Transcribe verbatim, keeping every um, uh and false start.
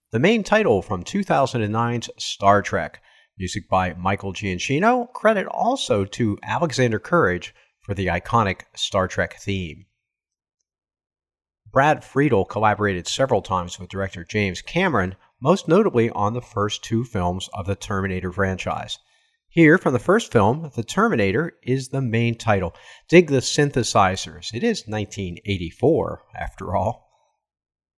the main title from two thousand nine's Star Trek. Music by Michael Giacchino, credit also to Alexander Courage for the iconic Star Trek theme. Brad Friedel collaborated several times with director James Cameron, most notably on the first two films of the Terminator franchise. Here, from the first film, The Terminator is the main title. Dig the synthesizers. It is nineteen eighty-four, after all.